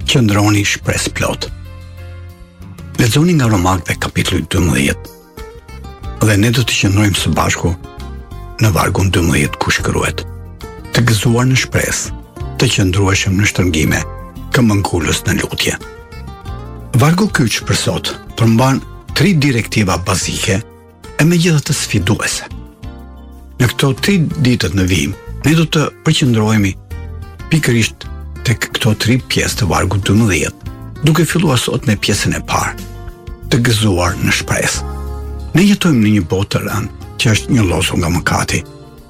Qëndroni shpresë plot. Lexoni nga Romakëve kapitulli 12. Dhe ne do të qëndrojmë së bashku në vargun 12 ku shkruhet: Të gëzuar në shpresë, të qëndrueshëm në shtrëngime, këmbëngulës në lutje. Vargu kyç për sot përmban 3 direktiva bazike e megjithatë sfiduese. Në këto 3 ditët në vijim, ne do të përqendrohemi pikërisht tek këto 3 pjesë të vargut 12, duke filluar sot me pjesën e parë, të gëzuar në shpresë. Ne jetojmë në një botë të rënë që është një llosur nga mëkati.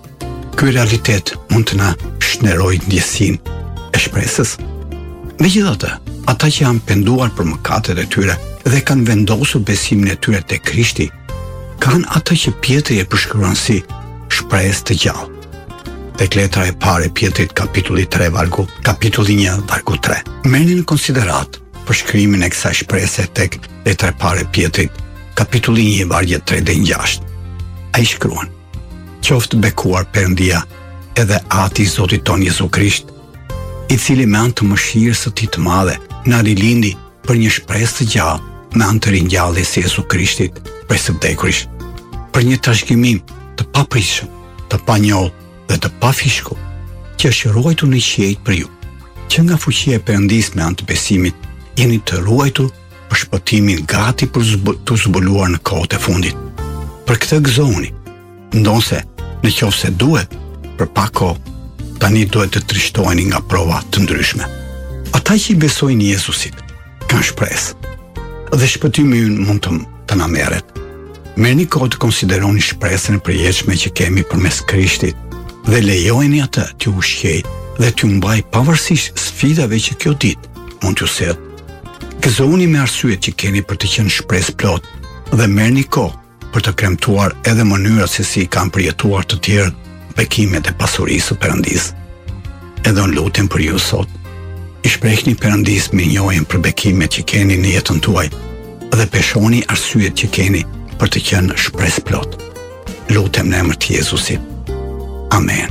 Ky realitet mund të na shnerojë ndjesinë e shpresës. Megjithatë, ata që janë penduar për mëkatet e tyre dhe kanë vendosur besimin e tyre te Krishti, kanë atë që Pietri e përshkruan si shpresë të gjallë. Tek letra e parë e Pietrit kapitulli 3 kapitulli 1 vargu 3. Merrni në konsiderat përshkrimin e kësaj shprese tek letra e parë e Pietrit kapitulli 1 vargjet 3 dhe 6. Ai shkruan: Qoftë bekuar Perëndia edhe Ati i Zotit ton Jezu Krisht, i cili me anë të mëshirës së Tij të madhe na rilindi për një shpresë të gjallë me anë të ringjalljes së Jezu Krishtit prej së vdekuris, për një trashëgimim të papritshëm, të panjohur dhe të pafishku, që është ruajtur në qiejt për ju, që nga fuqia e Perëndisë me anë të besimit jeni të ruajtur për shpëtimin gati për të zbuluar në kohët e fundit. Për këtë gëzoni, ndonse në qoftë se duhet, për pak kohë, tani duhet të trishtoheni nga prova të ndryshme. Ata që i besojnë Jezusit kanë shpresë, dhe shpëtimi ynë mund të na merret. Merrni kohë të konsideroni shpresën e përjetshme që kemi përmes Krishtit dhe lejojeni atë t'ju ushqejë dhe t'ju mbajë pavarësisht sfidave që kjo ditë mund t'ju sjellë. Gëzoni me arsyet që keni për të qenë shpresë plot dhe merrni kohë për të kremtuar edhe mënyrat se si kanë përjetuar të tjerë bekimet e pasurisë së Perëndisë. Edhe unë lutem për ju sot, i shprehni Perëndisë mirënjohjen për bekimet që keni në jetën tuaj dhe peshoni arsyet që keni për të qenë shpresë plot. Lutem në emër të Jezusit. Amen.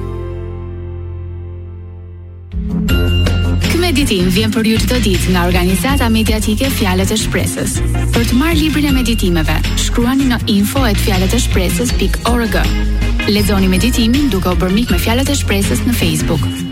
Ky meditim vjen për ju çdo ditë nga organizata mediatike Fjalët e Shpresës. Për të marrë librin e meditimeve, shkruani në info@fjaleteshpresës.org. Lexoni meditimin duke u bërë mik me Fjalët e Shpresës në Facebook.